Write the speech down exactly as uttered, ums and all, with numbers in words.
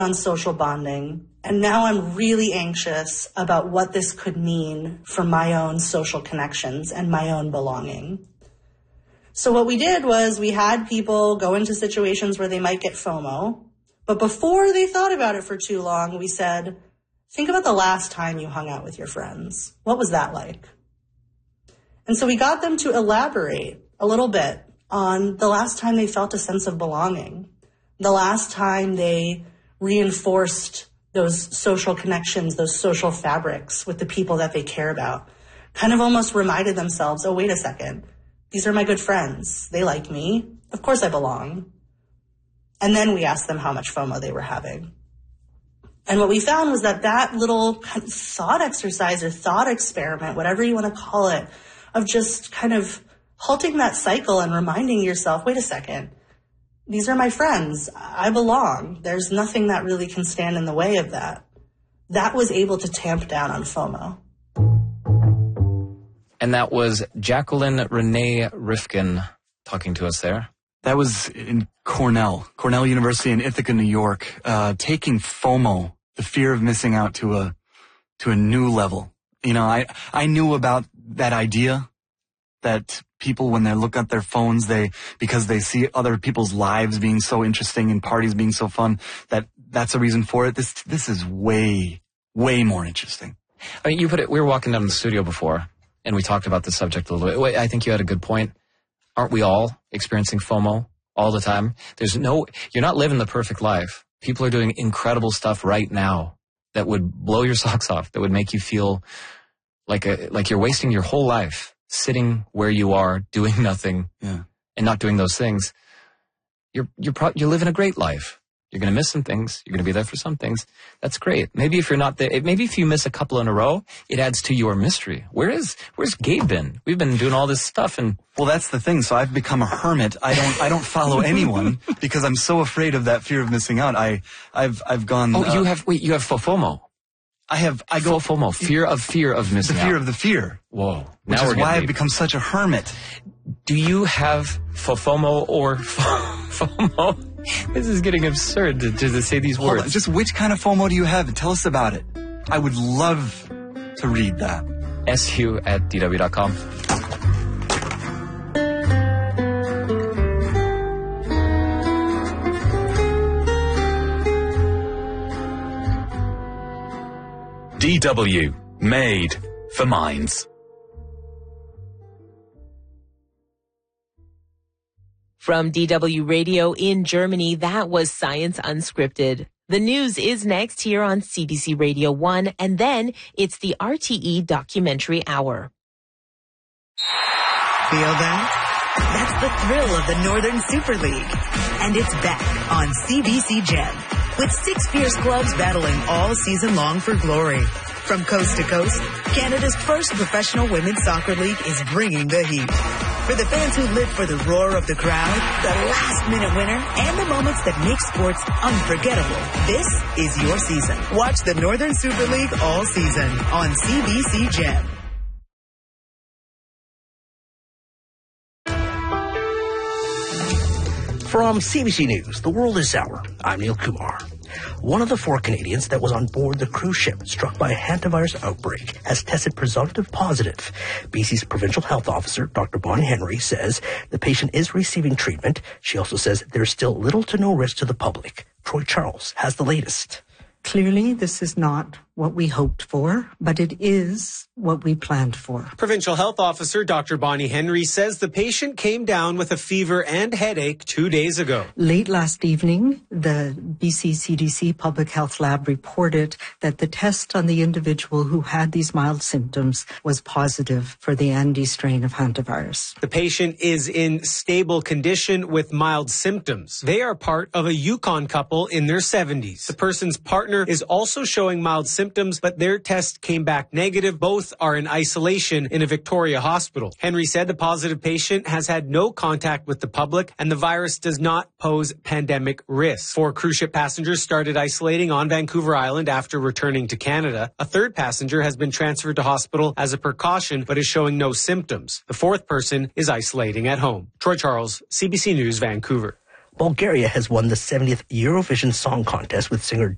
on social bonding, and now I'm really anxious about what this could mean for my own social connections and my own belonging. So what we did was we had people go into situations where they might get FOMO, but before they thought about it for too long, we said, think about the last time you hung out with your friends. What was that like? And so we got them to elaborate a little bit on the last time they felt a sense of belonging, the last time they reinforced those social connections, those social fabrics with the people that they care about, kind of almost reminded themselves, oh, wait a second, these are my good friends. They like me. Of course I belong. And then we asked them how much FOMO they were having. And what we found was that that little kind of thought exercise or thought experiment, whatever you want to call it, of just kind of halting that cycle and reminding yourself, wait a second, these are my friends. I belong. There's nothing that really can stand in the way of that. That was able to tamp down on FOMO. And that was Jacqueline Renee Rifkin talking to us there. That was in Cornell, Cornell University in Ithaca, New York, uh, taking FOMO, the fear of missing out, to a to a new level. You know, I I knew about that idea that people, when they look at their phones, they because they see other people's lives being so interesting and parties being so fun, that that's a reason for it. This this is way way more interesting. I mean, you put it. We were walking down to the studio before, and we talked about the subject a little bit. Wait, I think you had a good point. Aren't we all experiencing FOMO all the time? There's no, you're not living the perfect life. People are doing incredible stuff right now that would blow your socks off, that would make you feel like a, like you're wasting your whole life sitting where you are, doing nothing, yeah. and not doing those things. You're, you're pro- you're living a great life. You're going to miss some things. You're going to be there for some things. That's great. Maybe if you're not there, maybe if you miss a couple in a row, it adds to your mystery. Where is, where's Gabe been? We've been doing all this stuff, and well, that's the thing. So I've become a hermit. I don't, I don't follow anyone because I'm so afraid of that fear of missing out. I, I've, I've gone. Oh, uh, you have, wait, you have FOMO. I have, I go FOMO, fear of fear of missing the fear out. of the fear. Whoa. Which Now is we're why I've deep. become such a hermit. Do you have FOMO or FOMO? This is getting absurd to, to say these Hold words. on, just which kind of FOMO do you have? Tell us about it. I would love to read that. S U at D W dot com. D W, made for minds. From D W Radio in Germany, that was Science Unscripted. The news is next here on C B C Radio one, and then it's the R T E Documentary Hour. Feel that? That's the thrill of the Northern Super League. And it's back on C B C Gem, with six fierce clubs battling all season long for glory. From coast to coast, Canada's first professional women's soccer league is bringing the heat. For the fans who live for the roar of the crowd, the last-minute winner, and the moments that make sports unforgettable, this is your season. Watch the Northern Super League all season on C B C Gem. From C B C News, The World is Sour, I'm Neil Kumar. One of the four Canadians that was on board the cruise ship struck by a hantavirus outbreak has tested presumptive positive. B C's provincial health officer, Doctor Bonnie Henry, says the patient is receiving treatment. She also says there's still little to no risk to the public. Troy Charles has the latest. Clearly, this is not what we hoped for, but it is what we planned for. Provincial Health Officer Doctor Bonnie Henry says the patient came down with a fever and headache two days ago. Late last evening, the B C C D C Public Health Lab reported that the test on the individual who had these mild symptoms was positive for the Andes strain of hantavirus. The patient is in stable condition with mild symptoms. They are part of a Yukon couple in their seventies. The person's partner is also showing mild symptoms, but their test came back negative. Both are in isolation in a Victoria hospital. Henry said the positive patient has had no contact with the public and the virus does not pose pandemic risk. Four cruise ship passengers started isolating on Vancouver Island after returning to Canada. A third passenger has been transferred to hospital as a precaution, but is showing no symptoms. The fourth person is isolating at home. Troy Charles, C B C News, Vancouver. Bulgaria has won the seventieth Eurovision Song Contest with singer